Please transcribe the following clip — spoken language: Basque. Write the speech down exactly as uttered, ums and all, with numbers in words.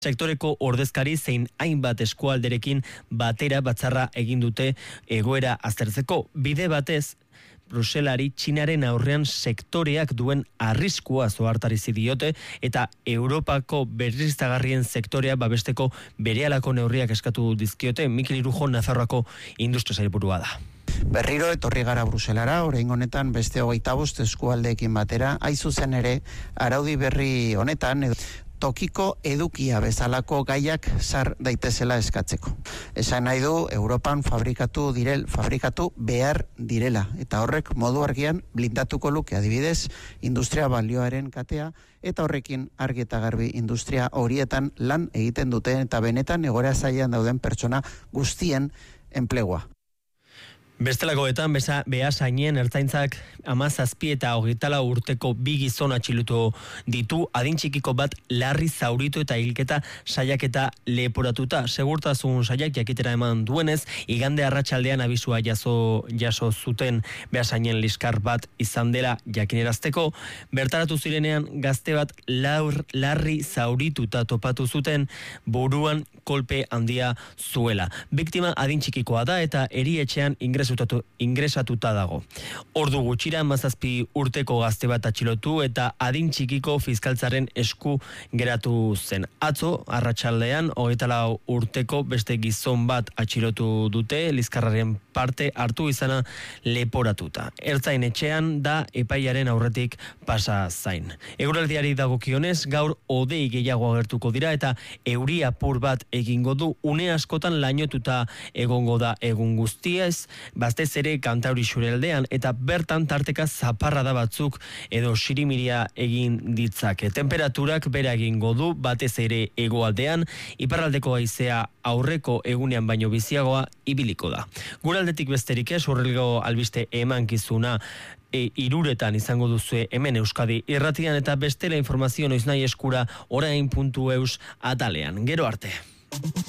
Sektoreko ordezkari zein hainbat eskualderekin batera batzarra egin dute egoera aztertzeko. Bide batez, Bruselari Txinaren aurrean sektoreak duen arriskua zohartarizi diote eta Europako berriztagarrien sektorea babesteko berehalako neurriak eskatu dizkiote. Mikel Irujo Nafarroako industria sailburua da. Berriro etorri gara Bruselara, orain honetan beste hogeita bost eskualdeekin batera, hain zuzen ere araudi berri honetan edo tokiko edukia bezalako gaiak sar daitezela eskatzeko. Esan nahi du, Europan fabrikatu direl, fabrikatu behar direla, eta horrek modu argian blindatuko luke, adibidez, industria balioaren katea, eta horrekin argi eta garbi industria horietan lan egiten duten, eta benetan egoera zailan dauden pertsona guztien enplegua. Bestelakoetan, beza, behasainen ertzaintzak hamazazpi eta hogeita lau urteko bi gizon atxilotu ditu, adin txikiko bat larri zauritu eta hilketa saiaketa leporatuta. Segurtasun saiak jakitera eman duenez, igande arratsaldean abisua jaso, jaso zuten behasainen liskar bat izan dela jakinerazteko. Bertaratu zirenean gazte bat laur, larri zaurituta topatu zuten, buruan kolpe handia zuela. Biktima adin txikikoa da eta erietxean ingresu ingresatuta dago. Ordu gutxira hamazazpi urteko gazte bat atxilotu eta adin txikiko fiskaltzaren esku geratu zen. Atzo, arratsaldean, hogeita lau urteko beste gizon bat atxilotu dute, liskarraren parte hartu izana leporatuta. Ertzain etxean da epaiaren aurretik pasa zain. Eguraldiari dagokionez, gaur hodei gehiago agertuko dira eta euri apur bat egingo du, une askotan lainotuta egongo da egun guztiez, baztez ere Kantauri xureldean eta bertan tarteka zaparrada batzuk edo sirimiria egin ditzake. Temperaturak bera egingo du, batez ere hegoaldean, iparraldeko haizea aurreko egunean baino biziagoa ibiliko da. Guraldetik besterik ez, horrelgo albiste emankizuna e, iruretan izango duzue hemen Euskadi irratian eta bestela informazio noiznahi eskura orain puntu eus atalean. Gero arte.